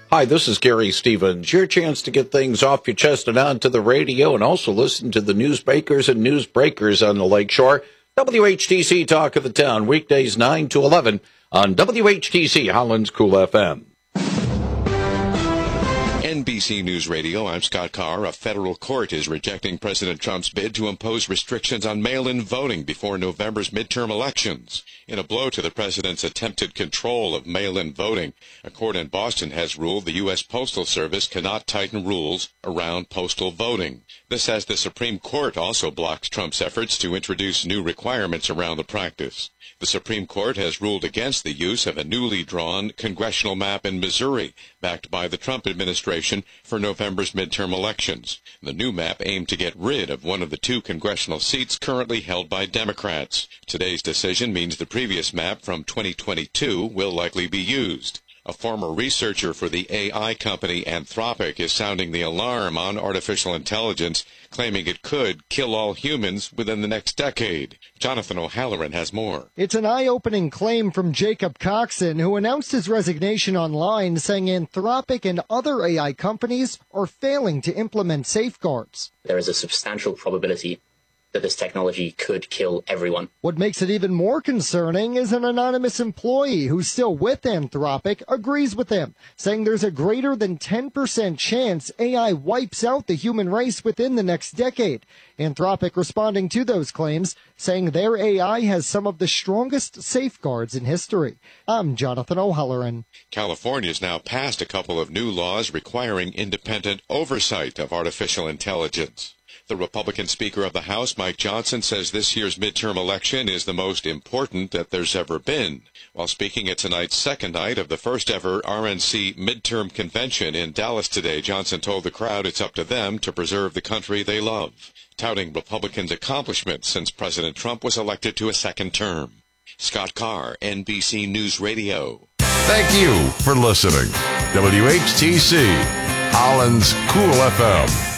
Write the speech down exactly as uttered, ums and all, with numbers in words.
Hi, this is Gary Stevens. Your chance to get things off your chest and onto the radio, and also listen to the newsmakers and newsbreakers on the Lakeshore. W H T C Talk of the Town, weekdays nine to eleven on W H T C Holland's Cool F M. N B C News Radio, I'm Scott Carr. A federal court is rejecting President Trump's bid to impose restrictions on mail-in voting before November's midterm elections. In a blow to the president's attempted control of mail-in voting, a court in Boston has ruled the U S Postal Service cannot tighten rules around postal voting. This as the Supreme Court also blocks Trump's efforts to introduce new requirements around the practice. The Supreme Court has ruled against the use of a newly drawn congressional map in Missouri, backed by the Trump administration, for November's midterm elections. The new map aimed to get rid of one of the two congressional seats currently held by Democrats. Today's decision means the previous map from twenty twenty-two will likely be used. A former researcher for the A I company Anthropic is sounding the alarm on artificial intelligence, claiming it could kill all humans within the next decade. Jonathan O'Halloran has more. It's an eye-opening claim from Jacob Coxon, who announced his resignation online, saying Anthropic and other A I companies are failing to implement safeguards. There is a substantial probability that this technology could kill everyone. What makes it even more concerning is an anonymous employee who's still with Anthropic agrees with him, saying there's a greater than ten percent chance A I wipes out the human race within the next decade. Anthropic responding to those claims, saying their A I has some of the strongest safeguards in history. I'm Jonathan O'Halloran. California's now passed a couple of new laws requiring independent oversight of artificial intelligence. The Republican Speaker of the House, Mike Johnson, says this year's midterm election is the most important that there's ever been. While speaking at tonight's second night of the first-ever R N C midterm convention in Dallas today, Johnson told the crowd it's up to them to preserve the country they love, touting Republicans' accomplishments since President Trump was elected to a second term. Scott Carr, N B C News Radio. Thank you for listening. W H T C, Holland's Cool F M.